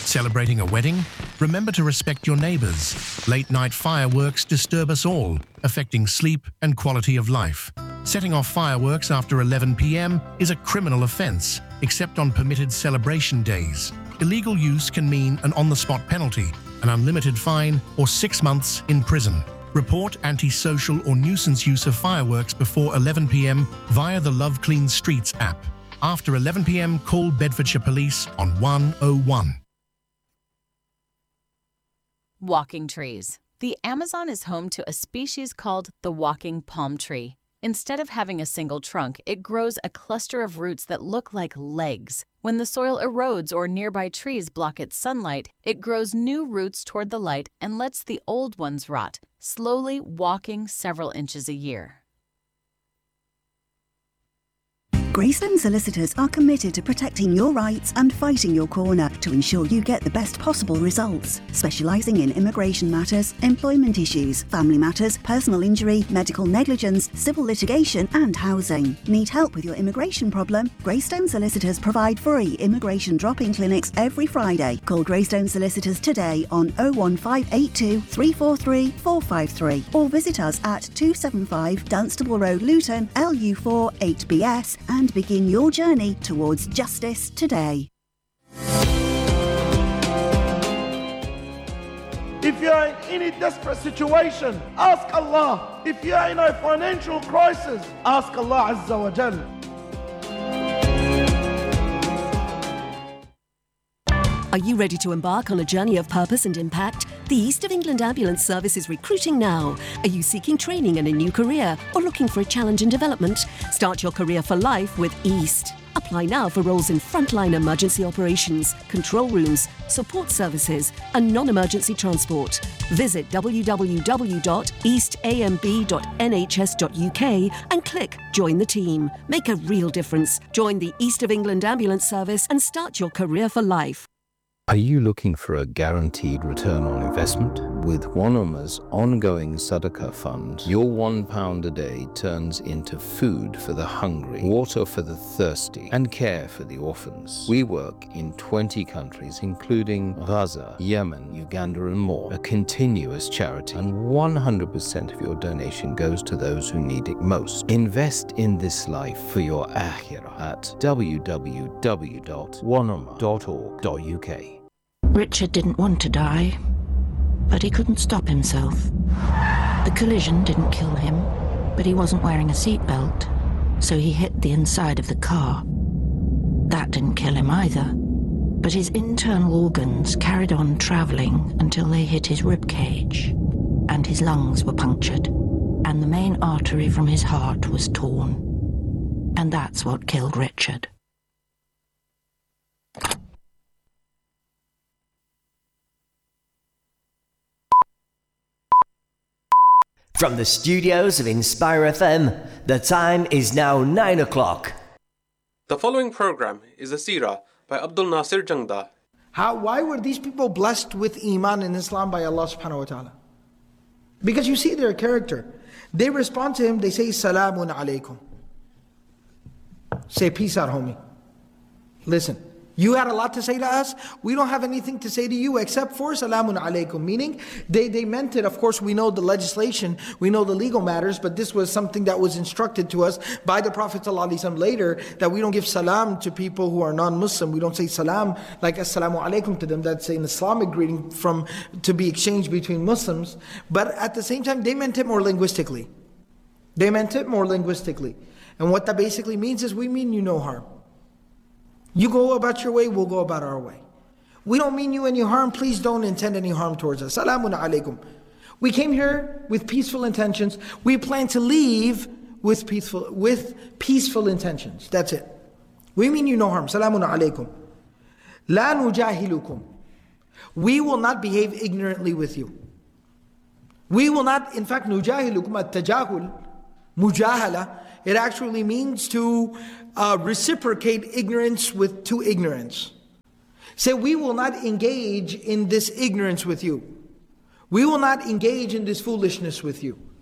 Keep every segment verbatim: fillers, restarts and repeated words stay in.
Celebrating a wedding? Remember to respect your neighbors. Late-night fireworks disturb us all, affecting sleep and quality of life. Setting off fireworks after eleven p.m. is a criminal offense, except on permitted celebration days. Illegal use can mean an on-the-spot penalty, an unlimited fine, or six months in prison. Report antisocial or nuisance use of fireworks before eleven p.m. via the Love Clean Streets app. After eleven p.m., call Bedfordshire Police on one oh one. Walking trees. The Amazon is home to a species called the walking palm tree. Instead of having a single trunk, it grows a cluster of roots that look like legs. When the soil erodes or nearby trees block its sunlight, it grows new roots toward the light and lets the old ones rot, slowly walking several inches a year. Greystone Solicitors are committed to protecting your rights and fighting your corner to ensure you get the best possible results. Specialising in immigration matters, employment issues, family matters, personal injury, medical negligence, civil litigation and housing. Need help with your immigration problem? Greystone Solicitors provide free immigration drop-in clinics every Friday. Call Greystone Solicitors today on oh one five eight two, three four three, four five three or visit us at two seventy-five Dunstable Road, Luton, L U four eight B S and begin your journey towards justice today. If you are in any desperate situation, ask Allah. If you are in a financial crisis, ask Allah Azza wa Jal. Are you ready to embark on a journey of purpose and impact? The East of England Ambulance Service is recruiting now. Are you seeking training and a new career or looking for a challenge in development? Start your career for life with East. Apply now for roles in frontline emergency operations, control rooms, support services and non-emergency transport. Visit w w w dot east a m b dot n h s dot u k and click Join the Team. Make a real difference. Join the East of England Ambulance Service and start your career for life. Are you looking for a guaranteed return on investment? With Wanama's ongoing Sadaqah fund, your one pound a day turns into food for the hungry, water for the thirsty, and care for the orphans. We work in twenty countries, including Gaza, Yemen, Uganda, and more. A continuous charity, and one hundred percent of your donation goes to those who need it most. Invest in this life for your akhirah at w w w dot wanama dot org dot u k. Richard didn't want to die, but he couldn't stop himself. The collision didn't kill him, but he wasn't wearing a seatbelt, so he hit the inside of the car. That didn't kill him either, but his internal organs carried on travelling until they hit his rib cage, and his lungs were punctured, and the main artery from his heart was torn. And that's what killed Richard. From the studios of Inspire F M, the time is now nine o'clock. The following program is a seerah by Abdul Nasir Jangda. How, why were these people blessed with Iman in Islam by Allah subhanahu wa ta'ala? Because you see their character. They respond to him, they say, Salamun alaykum. Say, peace out, homie. Listen. You had a lot to say to us. We don't have anything to say to you except for Salamun alaykum. Meaning, they, they meant it. Of course, we know the legislation, we know the legal matters, but this was something that was instructed to us by the Prophet ﷺ later, that we don't give salam to people who are non-Muslim. We don't say salam like assalamu alaykum to them. That's an Islamic greeting from to be exchanged between Muslims. But at the same time, they meant it more linguistically. They meant it more linguistically. And what that basically means is, we mean you no harm. You go about your way, we'll go about our way. We don't mean you any harm, please don't intend any harm towards us. Salamun alaykum. We came here with peaceful intentions. We plan to leave with peaceful with peaceful intentions. That's it. We mean you no harm. Salamun alaykum. La nujahilukum. We will not behave ignorantly with you. We will not, in fact, nujahilukum at-tajahul, mujahala, it actually means to uh, reciprocate ignorance with to ignorance. Say, we will not engage in this ignorance with you. We will not engage in this foolishness with you.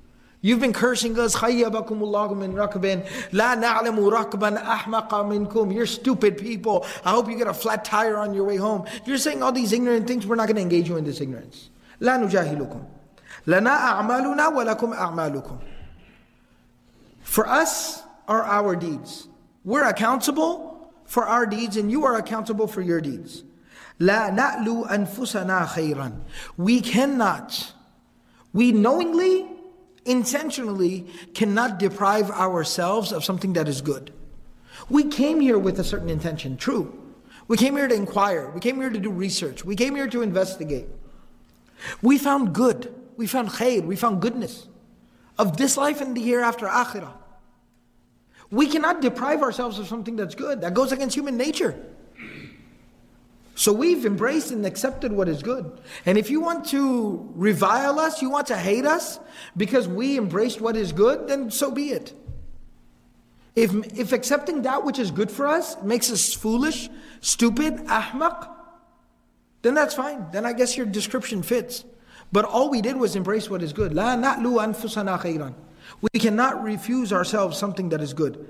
You've been cursing us, خَيَّبَكُمُ اللَّهُ مِنْ رَكْبٍ لَا نَعْلَمُ رَكْبًا أَحْمَقَ مِنْكُمْ. You're stupid people. I hope you get a flat tire on your way home. You're saying all these ignorant things. We're not going to engage you in this ignorance. لَا نُجَاهِلُكُمْ لَنَا أَعْمَالُنَا وَلَكُمْ أَعْمَالُكُمْ. For us are our deeds. We're accountable for our deeds and you are accountable for your deeds. لَا نَأْلُو أَنفُسَنَا خَيْرًا. We cannot, we knowingly, intentionally cannot deprive ourselves of something that is good. We came here with a certain intention, true. We came here to inquire. We came here to do research. We came here to investigate. We found good. We found khair. We found goodness of this life and the hereafter, akhirah. We cannot deprive ourselves of something that's good. That goes against human nature. So we've embraced and accepted what is good. And if you want to revile us, you want to hate us because we embraced what is good, then so be it. If, if accepting that which is good for us makes us foolish, stupid, ahmaq, then that's fine. Then I guess your description fits. But all we did was embrace what is good. لا نألو أنفسنا خيرا. We cannot refuse ourselves something that is good.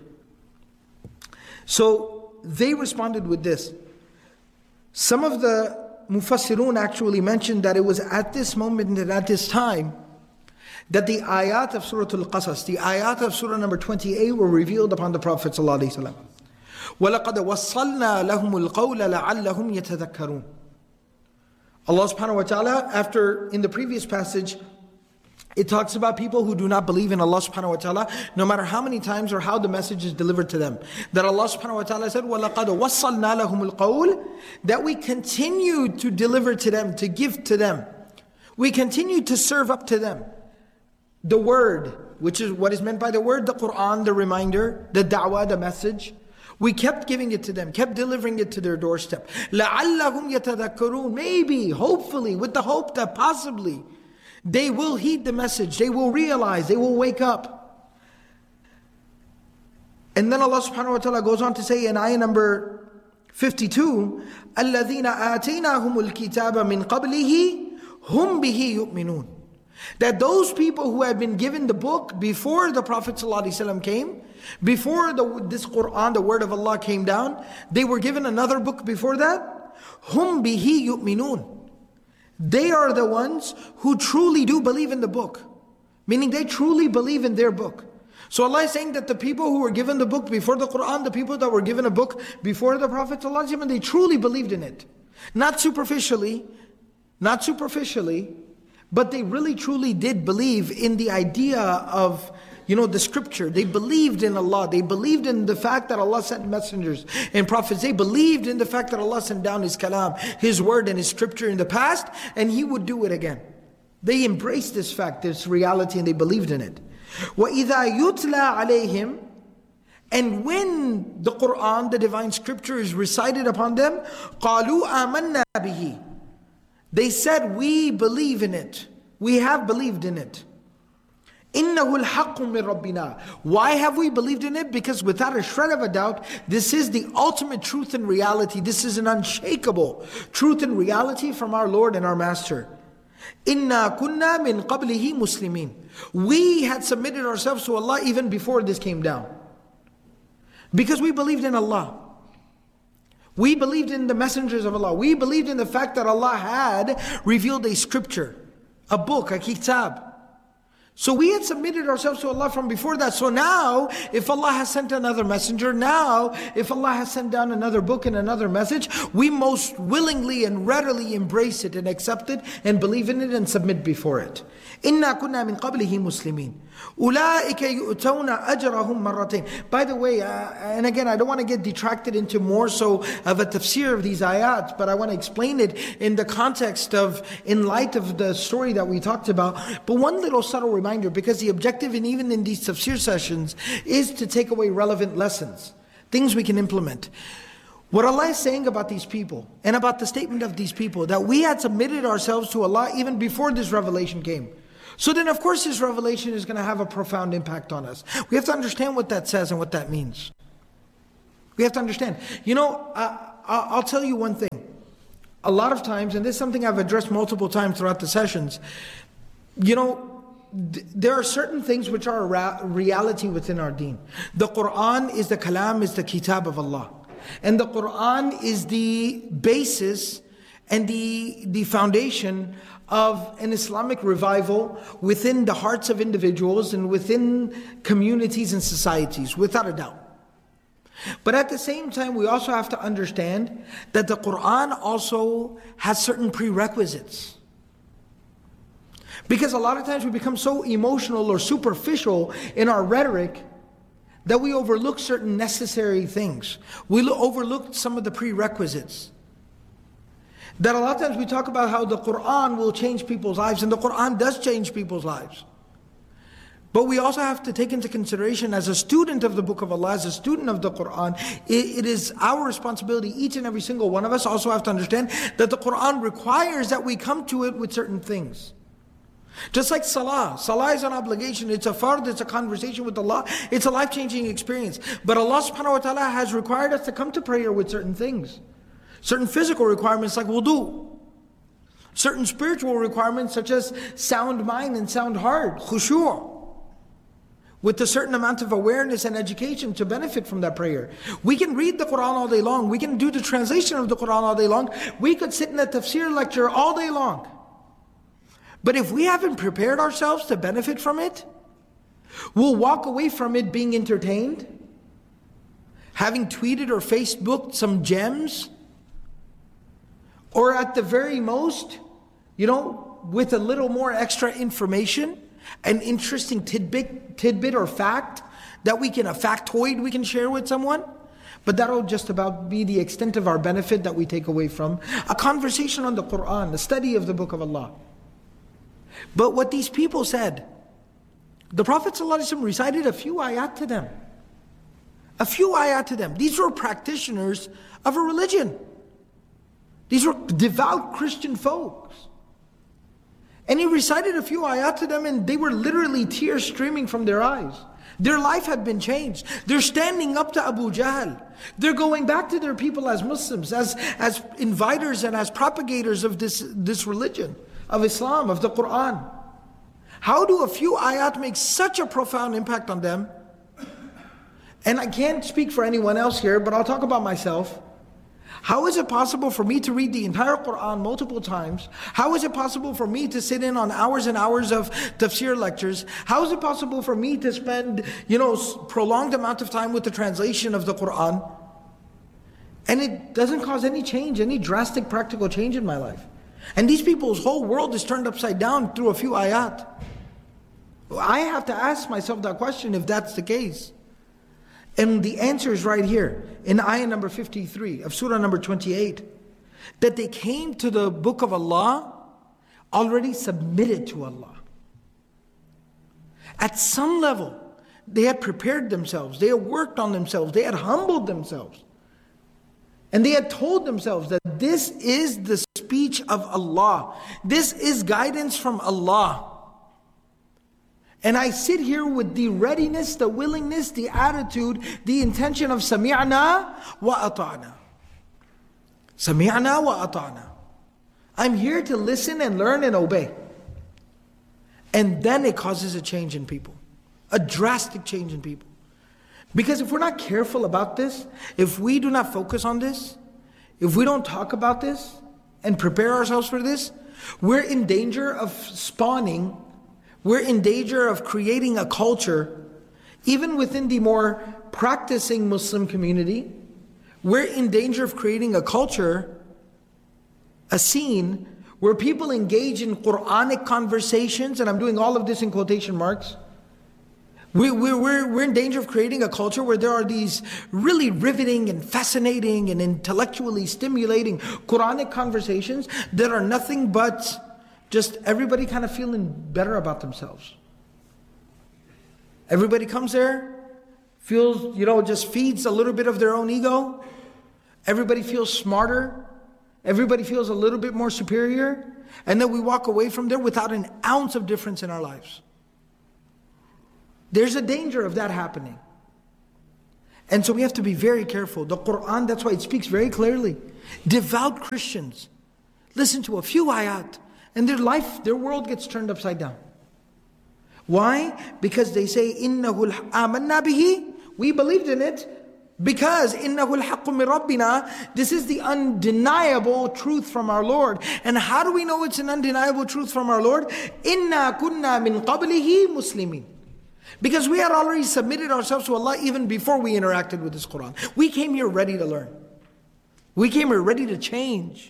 So they responded with this. Some of the Mufassirun actually mentioned that it was at this moment and at this time that the ayat of Surah Al-Qasas, the ayat of Surah number twenty-eight were revealed upon the Prophet ﷺ. وَلَقَدْ وَصَّلْنَا لَهُمُ الْقَوْلَ لَعَلَّهُمْ يَتَذَكَّرُونَ. Allah subhanahu wa ta'ala, after, in the previous passage, it talks about people who do not believe in Allah subhanahu wa ta'ala, no matter how many times or how the message is delivered to them. That Allah subhanahu wa ta'ala said, وَلَقَدْ وَصَّلْنَا لَهُمُ الْقَوْلِ, that we continue to deliver to them, to give to them. We continue to serve up to them. The word, which is what is meant by the word, the Quran, the reminder, the da'wah, the message. We kept giving it to them, kept delivering it to their doorstep. لَعَلَّهُمْ يَتَذَكَّرُونَ. Maybe, hopefully, with the hope that possibly they will heed the message, they will realize, they will wake up. And then Allah subhanahu wa ta'ala goes on to say in ayah number fifty-two, الَّذِينَ آتَيْنَاهُمُ الْكِتَابَ مِنْ قَبْلِهِ هُمْ بِهِ يُؤْمِنُونَ. That those people who had been given the book before the Prophet ﷺ came, before the, this Quran, the word of Allah came down, they were given another book before that. هُمْ بِهِ يُؤْمِنُونَ. They are the ones who truly do believe in the book. Meaning they truly believe in their book. So Allah is saying that the people who were given the book before the Quran, the people that were given a book before the Prophet ﷺ, they truly believed in it. Not superficially, not superficially, but they really truly did believe in the idea of, you know, the scripture. They believed in Allah. They believed in the fact that Allah sent messengers and prophets. They believed in the fact that Allah sent down His kalam, His word and His scripture in the past, and He would do it again. They embraced this fact, this reality, and they believed in it. وَإِذَا يُتْلَى عَلَيْهِمْ. And when the Quran, the divine scripture, is recited upon them, قَالُوا آمَنَّا بِهِ. They said, we believe in it. We have believed in it. إِنَّهُ الْحَقُّ مِنْ رَبِّنَا. Why have we believed in it? Because without a shred of a doubt, this is the ultimate truth and reality. This is an unshakable truth and reality from our Lord and our Master. إِنَّا كُنَّا مِنْ قَبْلِهِ مُسْلِمِينَ. We had submitted ourselves to Allah even before this came down. Because we believed in Allah. We believed in the messengers of Allah. We believed in the fact that Allah had revealed a scripture, a book, a kitab. So we had submitted ourselves to Allah from before that. So now, if Allah has sent another messenger, now, if Allah has sent down another book and another message, we most willingly and readily embrace it and accept it and believe in it and submit before it. إِنَّا كُنَّا مِنْ قَبْلِهِ مُسْلِمِينَ. أُولَٰئِكَ يُؤْتَوْنَ أَجْرَهُمْ مَرَّتَيْنِ. By the way, uh, and again, I don't want to get detracted into more so of a tafsir of these ayat, but I want to explain it in the context of, in light of the story that we talked about. But one little subtle reminder, because the objective, and even in these tafsir sessions, is to take away relevant lessons, things we can implement. What Allah is saying about these people, and about the statement of these people, that we had submitted ourselves to Allah even before this revelation came. So then of course this revelation is going to have a profound impact on us. We have to understand what that says and what that means. We have to understand. You know, uh, I'll tell you one thing. A lot of times, and this is something I've addressed multiple times throughout the sessions, you know, th- there are certain things which are a ra- reality within our deen. The Quran is the kalam, is the kitab of Allah. And the Quran is the basis and the, the foundation of an Islamic revival within the hearts of individuals and within communities and societies, without a doubt. But at the same time, we also have to understand that the Quran also has certain prerequisites. Because a lot of times we become so emotional or superficial in our rhetoric that we overlook certain necessary things. We lo- overlook some of the prerequisites. That a lot of times we talk about how the Quran will change people's lives, and the Quran does change people's lives. But we also have to take into consideration, as a student of the Book of Allah, as a student of the Quran, it, it is our responsibility, each and every single one of us also have to understand that the Quran requires that we come to it with certain things. Just like Salah. Salah is an obligation, it's a fard, it's a conversation with Allah, it's a life-changing experience. But Allah subhanahu wa ta'ala has required us to come to prayer with certain things. Certain physical requirements like wudu. Certain spiritual requirements such as sound mind and sound heart, khushu'. With a certain amount of awareness and education to benefit from that prayer. We can read the Quran all day long. We can do the translation of the Quran all day long. We could sit in a tafsir lecture all day long. But if we haven't prepared ourselves to benefit from it, we'll walk away from it being entertained, having tweeted or Facebooked some gems, or at the very most, you know, with a little more extra information, an interesting tidbit, tidbit or fact that we can, a factoid we can share with someone. But that'll just about be the extent of our benefit that we take away from a conversation on the Quran, a study of the Book of Allah. But what these people said, the Prophet ﷺ recited a few ayat to them. A few ayat to them. These were practitioners of a religion. These were devout Christian folks. And he recited a few ayat to them, and they were literally tears streaming from their eyes. Their life had been changed. They're standing up to Abu Jahl. They're going back to their people as Muslims, as, as inviters and as propagators of this, this religion, of Islam, of the Quran. How do a few ayat make such a profound impact on them? And I can't speak for anyone else here, but I'll talk about myself. How is it possible for me to read the entire Quran multiple times? How is it possible for me to sit in on hours and hours of tafsir lectures? How is it possible for me to spend, you know, prolonged amount of time with the translation of the Quran? And it doesn't cause any change, any drastic practical change in my life. And these people's whole world is turned upside down through a few ayat. I have to ask myself that question if that's the case. And the answer is right here in ayah number fifty-three of surah number twenty-eight. That they came to the book of Allah already submitted to Allah. At some level, they had prepared themselves, they had worked on themselves, they had humbled themselves. And they had told themselves that this is the speech of Allah. This is guidance from Allah. And I sit here with the readiness, the willingness, the attitude, the intention of sami'na wa ata'na. Sami'na wa ata'na. I'm here to listen and learn and obey. And then it causes a change in people. A drastic change in people. Because if we're not careful about this, if we do not focus on this, if we don't talk about this and prepare ourselves for this, we're in danger of spawning, we're in danger of creating a culture, even within the more practicing Muslim community, we're in danger of creating a culture, a scene, where people engage in Quranic conversations, and I'm doing all of this in quotation marks. We, we, we're, we're in danger of creating a culture where there are these really riveting and fascinating and intellectually stimulating Quranic conversations that are nothing but just everybody kind of feeling better about themselves. Everybody comes there, feels, you know, just feeds a little bit of their own ego. Everybody feels smarter. Everybody feels a little bit more superior. And then we walk away from there without an ounce of difference in our lives. There's a danger of that happening. And so we have to be very careful. The Quran, that's why it speaks very clearly. Devout Christians listen to a few ayat, and their life, their world gets turned upside down. Why? Because they say, إِنَّهُ آمَنَّا بِهِ, we believed in it, because إِنَّهُ الْحَقُّ مِنْ رَبِّنَا, this is the undeniable truth from our Lord. And how do we know it's an undeniable truth from our Lord? إِنَّا كُنَّا مِنْ قَبْلِهِ مُسْلِمِينَ. Because we had already submitted ourselves to Allah even before we interacted with this Quran. We came here ready to learn. We came here ready to change.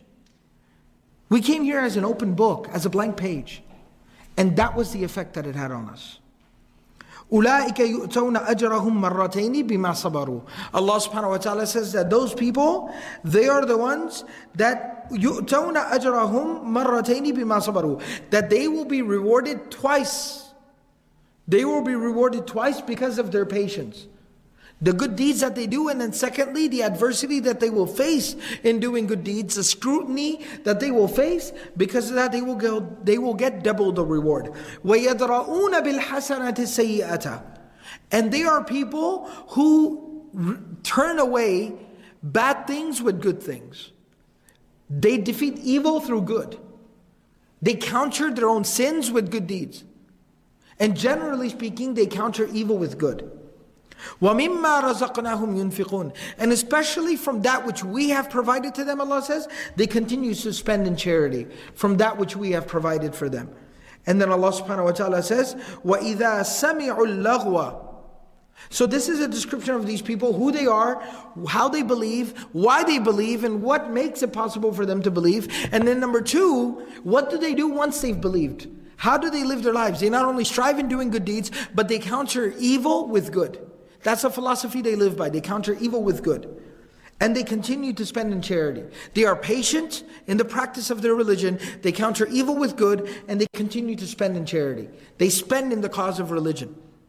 We came here as an open book, as a blank page. And that was the effect that it had on us. أُولَٰئِكَ يُؤْتَوْنَ أَجْرَهُمْ مَرَّتَيْنِ بِمَا صَبَرُوا. Allah subhanahu wa ta'ala says that those people, they are the ones that يُؤْتَوْنَ أَجْرَهُمْ مَرَّتَيْنِ بِمَا صَبَرُوا, that they will be rewarded twice. They will be rewarded twice because of their patience. The good deeds that they do, and then secondly, the adversity that they will face in doing good deeds, the scrutiny that they will face, because of that they will go, they will get double the reward. وَيَدْرَؤُونَ بِالْحَسَنَةِ السَّيِّئَةَ. And they are people who r- turn away bad things with good things. They defeat evil through good. They counter their own sins with good deeds. And generally speaking, they counter evil with good. وَمِمَّا رَزَقْنَاهُمْ يُنْفِقُونَ. And especially from that which we have provided to them, Allah says, they continue to spend in charity from that which we have provided for them. And then Allah subhanahu wa ta'ala says, وَإِذَا سَمِعُوا اللَّغْوَ. So this is a description of these people, who they are, how they believe, why they believe, and what makes it possible for them to believe. And then number two, what do they do once they've believed? How do they live their lives? They not only strive in doing good deeds, but they counter evil with good. That's a philosophy they live by. They counter evil with good. And they continue to spend in charity. They are patient in the practice of their religion. They counter evil with good, and they continue to spend in charity. They spend in the cause of religion.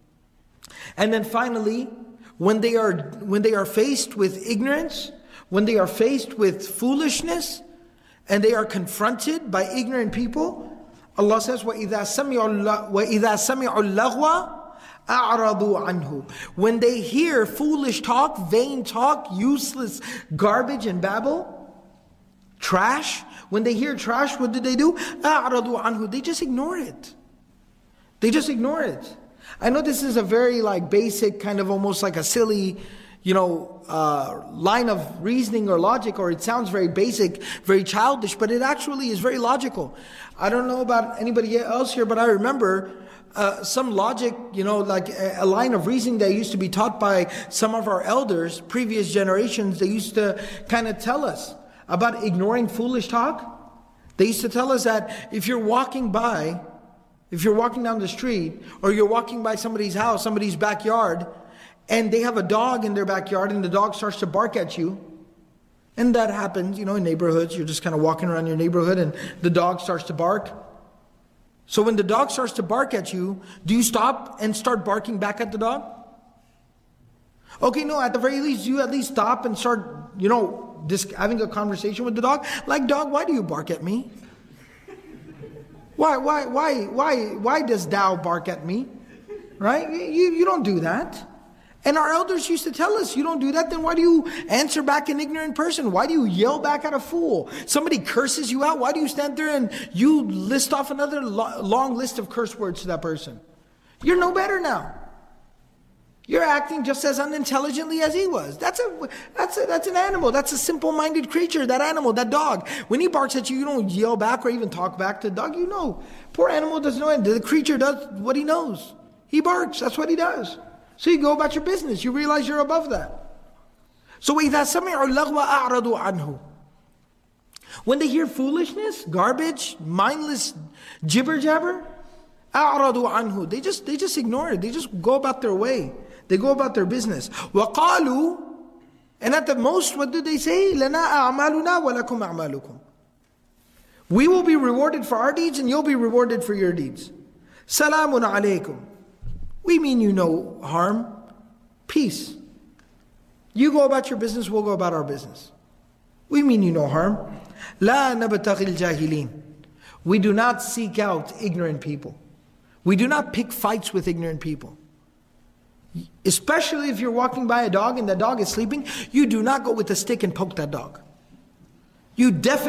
And then finally, when they are when they are faced with ignorance, when they are faced with foolishness, and they are confronted by ignorant people, Allah says, وَإِذَا سَمِعُوا اللَّغْوَ أَعْرَضُوا عَنْهُ. When they hear foolish talk, vain talk, useless garbage and babble, trash, when they hear trash, what do they do? أَعْرَضُوا عَنْهُ. They just ignore it. They just ignore it. I know this is a very like basic, kind of almost like a silly, you know, uh, line of reasoning or logic, or it sounds very basic, very childish, but it actually is very logical. I don't know about anybody else here, but I remember uh, some logic, you know, like a, a line of reasoning that used to be taught by some of our elders, previous generations. They used to kind of tell us about ignoring foolish talk. They used to tell us that if you're walking by, if you're walking down the street, or you're walking by somebody's house, somebody's backyard, and they have a dog in their backyard, and the dog starts to bark at you, and that happens, you know, in neighborhoods. You're just kind of walking around your neighborhood, and the dog starts to bark. So when the dog starts to bark at you, do you stop and start barking back at the dog? Okay, no, at the very least, you at least stop and start, you know, just having a conversation with the dog. Like, dog, why do you bark at me? Why, why, why, why, why does thou bark at me? Right? You, you don't do that. And our elders used to tell us, you don't do that, then why do you answer back an ignorant person? Why do you yell back at a fool? Somebody curses you out, why do you stand there and you list off another lo- long list of curse words to that person? You're no better now. You're acting just as unintelligently as he was. That's a that's a, that's an animal. That's a simple-minded creature, that animal, that dog. When he barks at you, you don't yell back or even talk back to the dog. You know, poor animal doesn't know it. The creature does what he knows. He barks. That's what he does. So you go about your business. You realize you're above that. So وَإِذَا سَمِعُوا اللَّغْوَ أَعْرَضُوا عَنْهُ. When they hear foolishness, garbage, mindless jibber-jabber, أَعْرَضُوا عَنْهُ. They just, they just ignore it. They just go about their way. They go about their business. وَقَالُوا. And at the most, what do they say? لَنَا أَعْمَالُنَا وَلَكُمْ أَعْمَالُكُمْ. We will be rewarded for our deeds and you'll be rewarded for your deeds. سَلَامٌ عَلَيْكُمْ. We mean you no harm. Peace. You go about your business, we'll go about our business. We mean you no harm. لَا نَبْتَغِي الْجَاهِلِينَ. We do not seek out ignorant people. We do not pick fights with ignorant people. Especially if you're walking by a dog and the dog is sleeping, you do not go with a stick and poke that dog. You definitely